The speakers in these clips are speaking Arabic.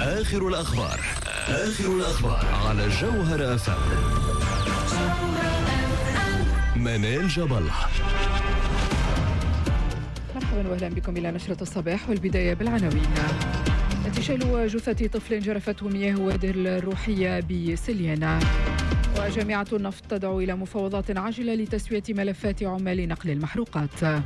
آخر الأخبار على جوهر FM. منال جبل. مرحبا واهلا بكم الى نشرة الصباح، والبداية بالعناوين. انتشال جثة طفل جرفته مياه وادي الروحية بسليانة. وجامعة النفط تدعو إلى مفاوضات عاجلة لتسوية ملفات عمال نقل المحروقات.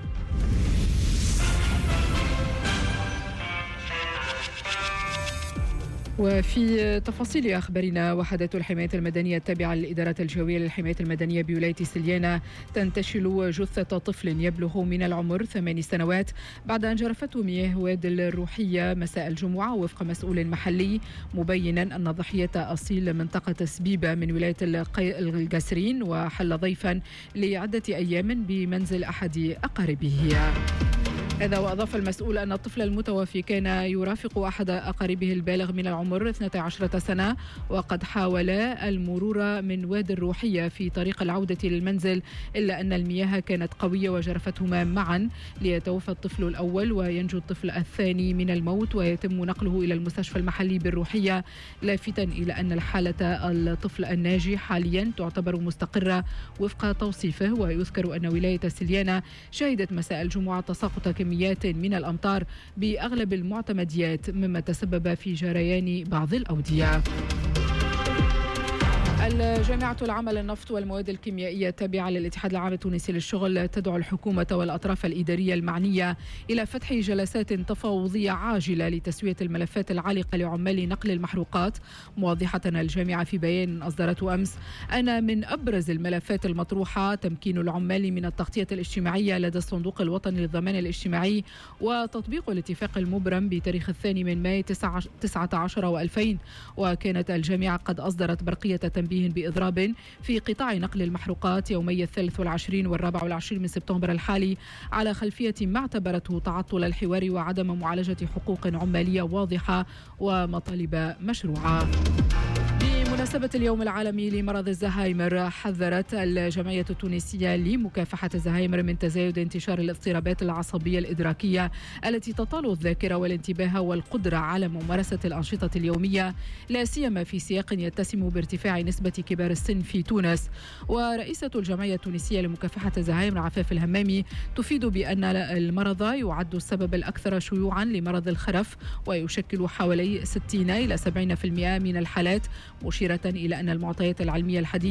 وفي تفاصيل أخبارنا، وحدات الحماية المدنية التابعة للإدارة الجوية للحماية المدنية بولاية سليانة تنتشل جثة طفل يبلغ من العمر 8 سنوات بعد أن جرفته مياه وادي الروحية مساء الجمعة، وفق مسؤول محلي، مبينا أن ضحية أصيل منطقة سبيبة من ولاية القسرين، وحل ضيفا لعدة أيام بمنزل أحد أقاربه. هذا وأضاف المسؤول أن الطفل المتوفي كان يرافق أحد أقاربه البالغ من العمر 12 سنة، وقد حاول المرور من وادي الروحية في طريق العودة للمنزل، إلا أن المياه كانت قوية وجرفتهما معا ليتوفى الطفل الأول وينجو الطفل الثاني من الموت، ويتم نقله إلى المستشفى المحلي بالروحية، لافتا إلى أن حالة الطفل الناجي حاليا تعتبر مستقرة وفق توصيفه. ويذكر أن ولاية سليانة شهدت مساء الجمعة تساقط كميات من الأمطار بأغلب المعتمديات، مما تسبب في جريان بعض الأودية. الجامعة العامة للنفط والمواد الكيميائية التابعة للاتحاد العام التونسي للشغل تدعو الحكومة والأطراف الإدارية المعنية إلى فتح جلسات تفاوضية عاجلة لتسوية الملفات العالقة لعمال نقل المحروقات، موضحة الجامعة في بيان أصدرته أمس أن من أبرز الملفات المطروحة تمكين العمال من التغطية الاجتماعية لدى الصندوق الوطني للضمان الاجتماعي، وتطبيق الاتفاق المبرم بتاريخ 2 من ماي 19 و2000. وكانت الجامعة قد أصدرت برقية تنبيه بإضراب في قطاع نقل المحروقات يومي 23 و24 من سبتمبر الحالي، على خلفية ما اعتبرته تعطل الحوار وعدم معالجة حقوق عمالية واضحة ومطالب مشروعة. بمناسبة اليوم العالمي لمرض الزهايمر، حذرت الجمعية التونسية لمكافحة الزهايمر من تزايد انتشار الاضطرابات العصبية الإدراكية التي تطال الذاكرة والانتباه والقدرة على ممارسة الأنشطة اليومية، لا سيما في سياق يتسم بارتفاع نسبة كبار السن في تونس. ورئيسة الجمعية التونسية لمكافحة الزهايمر عفاف الهمامي تفيد بأن المرض يعد السبب الأكثر شيوعا لمرض الخرف، ويشكل حوالي 60 إلى 70% من الحالات، مشيرة إلى أن المعطيات العلمية الحديثة